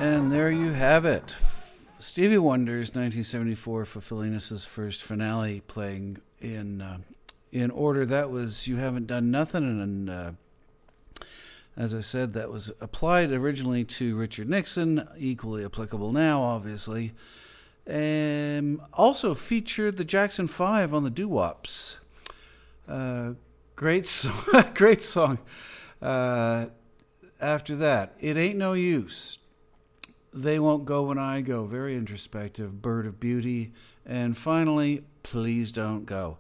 And there you have it. Stevie Wonder's 1974 fulfilling his first finale, playing in order. That was You Haven't Done Nothing, and as I said, that was applied originally to Richard Nixon, equally applicable now, obviously. Also featured the Jackson 5 on the doo-wops. Great song. Great song. After that, It Ain't No Use. They Won't Go When I Go. Very introspective. Bird of Beauty. And finally, Please Don't Go.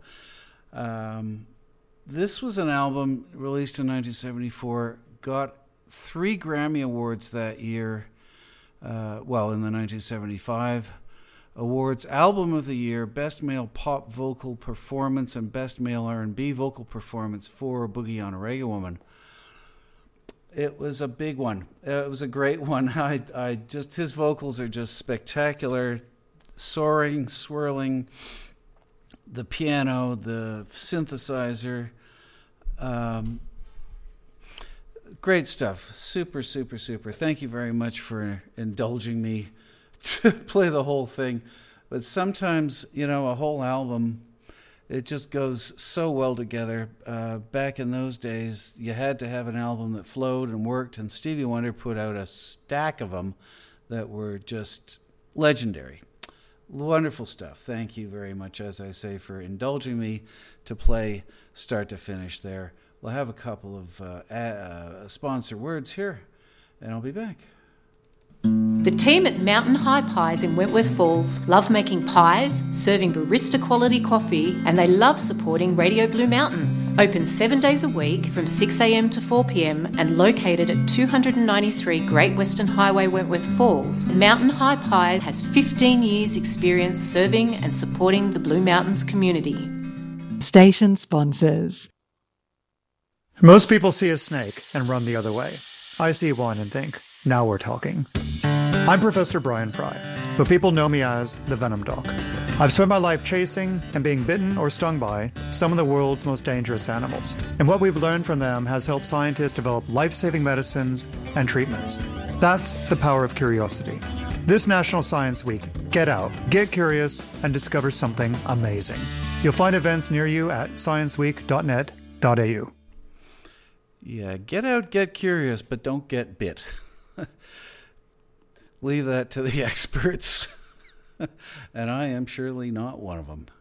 This was an album released in 1974. Got 3 Grammy Awards that year. In the 1975 awards. Album of the Year, Best Male Pop Vocal Performance, and Best Male R&B Vocal Performance for Boogie on a Reggae Woman. It was a big one. It was a great one. I just, his vocals are just spectacular, soaring, swirling. The piano, the synthesizer, great stuff. Super, super, super. Thank you very much for indulging me to play the whole thing. But sometimes, a whole album, it just goes so well together. Back in those days, you had to have an album that flowed and worked, and Stevie Wonder put out a stack of them that were just legendary. Wonderful stuff. Thank you very much, as I say, for indulging me to play start to finish there. We'll have a couple of sponsor words here, and I'll be back. The team at Mountain High Pies in Wentworth Falls love making pies, serving barista quality coffee, and they love supporting Radio Blue Mountains. Open 7 days a week from 6 a.m. to 4 p.m. and located at 293 Great Western Highway, Wentworth Falls, Mountain High Pies has 15 years experience serving and supporting the Blue Mountains community. Station sponsors. Most people see a snake and run the other way. I see one and think, now we're talking. I'm Professor Brian Fry, but people know me as the Venom Doc. I've spent my life chasing and being bitten or stung by some of the world's most dangerous animals. And what we've learned from them has helped scientists develop life-saving medicines and treatments. That's the power of curiosity. This National Science Week, get out, get curious, and discover something amazing. You'll find events near you at scienceweek.net.au. Yeah, get out, get curious, but don't get bit. Leave that to the experts. And I am surely not one of them.